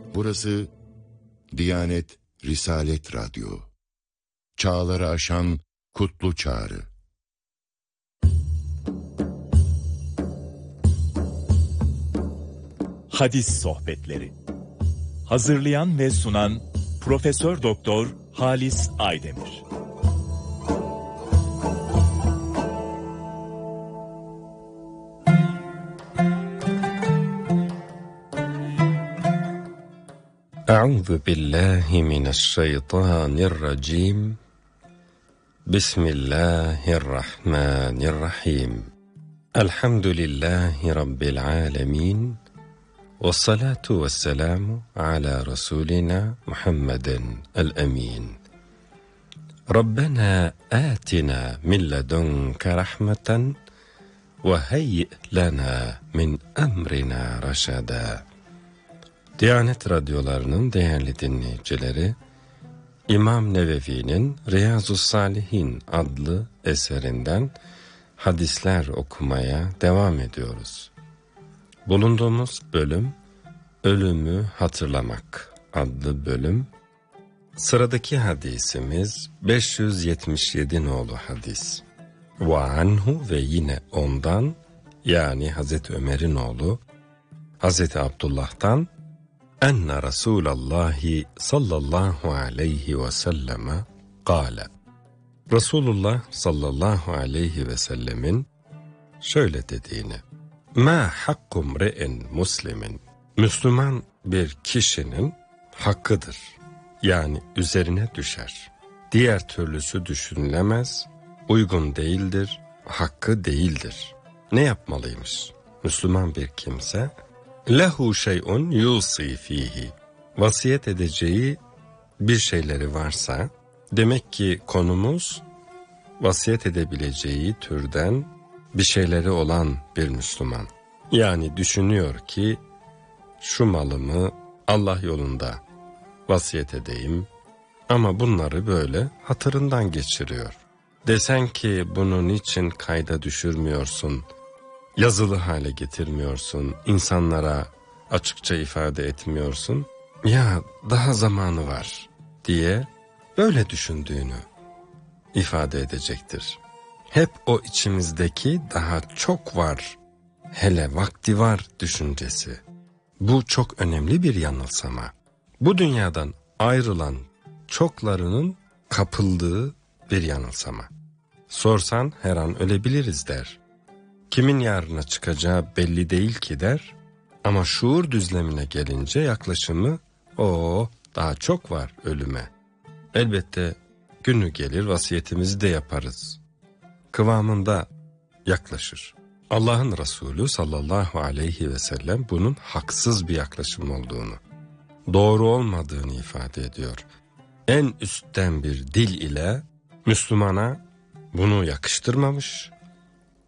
Burası Diyanet Risalet Radyo. Çağları aşan kutlu çağrı. Hadis sohbetleri. Hazırlayan ve sunan Profesör Doktor Halis Aydemir. Euzu billahi mineşşeytanirracim. Bismillahirrahmanirrahim. Elhamdülillahi rabbil alamin. Vessalatu vesselamu ala Resulina Muhammeden el-emin. Rabbena atina min ledunke rahmeten ve heyyi lana min emrina raşada. Diyanet radyolarının değerli dinleyicileri, İmam Nevevi'nin Riyazu's-Salihin adlı eserinden hadisler okumaya devam ediyoruz. Bulunduğumuz bölüm, Ölümü Hatırlamak adlı bölüm. Sıradaki hadisimiz 577 nolu hadis. Ve anhu ve yine ondan, yani Hazreti Ömer'in oğlu Hazreti Abdullah'tan, enne Resulallahi sallallahu aleyhi ve selleme kâle. Resulullah sallallahu aleyhi ve sellemin şöyle dediğini: mâ hakkum re'in muslimin. Müslüman bir kişinin hakkıdır, yani üzerine düşer. Diğer türlüsü düşünülemez, uygun değildir, hakkı değildir. Ne yapmalıymış Müslüman bir kimse? Lehu şey'un yusi fihi. Vasiyet edeceği bir şeyleri varsa, demek ki konumuz vasiyet edebileceği türden bir şeyleri olan bir Müslüman. Yani düşünüyor ki şu malımı Allah yolunda vasiyet edeyim, ama bunları böyle hatırından geçiriyor. Desen ki bunun için kayda düşürmüyorsun, yazılı hale getirmiyorsun, insanlara açıkça ifade etmiyorsun, ya daha zamanı var diye böyle düşündüğünü ifade edecektir. Hep o içimizdeki daha çok var, hele vakti var düşüncesi. Bu çok önemli bir yanılsama. Bu dünyadan ayrılan çoklarının kapıldığı bir yanılsama. Sorsan her an ölebiliriz der. Kimin yarına çıkacağı belli değil ki der. Ama şuur düzlemine gelince yaklaşımı daha çok var ölüme. Elbette günü gelir vasiyetimizi de yaparız kıvamında yaklaşır. Allah'ın Resulü sallallahu aleyhi ve sellem bunun haksız bir yaklaşım olduğunu, doğru olmadığını ifade ediyor. En üstten bir dil ile Müslümana bunu yakıştırmamış,